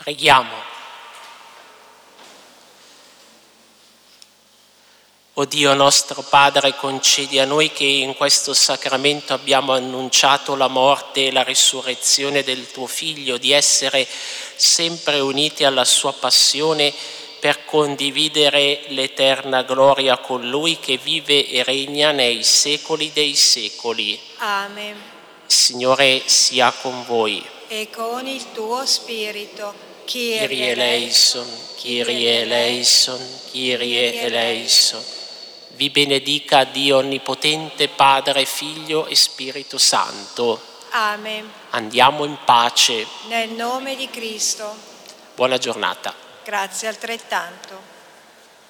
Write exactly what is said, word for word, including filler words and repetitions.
Preghiamo. O Dio nostro Padre, concedi a noi che in questo sacramento abbiamo annunciato la morte e la risurrezione del tuo Figlio, di essere sempre uniti alla sua passione per condividere l'eterna gloria con Lui che vive e regna nei secoli dei secoli. Amen. Il Signore sia con voi. E con il tuo spirito. Kyrie eleison, Kyrie eleison, Kyrie eleison. Vi benedica Dio Onnipotente, Padre, Figlio e Spirito Santo. Amen. Andiamo in pace. Nel nome di Cristo. Buona giornata. Grazie altrettanto.